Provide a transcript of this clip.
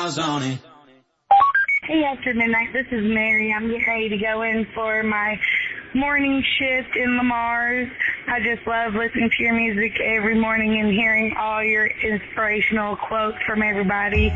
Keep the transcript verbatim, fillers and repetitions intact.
miles on it. Hey, after midnight, this is Mary. I'm getting ready to go in for my morning shift in Lamar's. I just love listening to your music every morning and hearing all your inspirational quotes from everybody.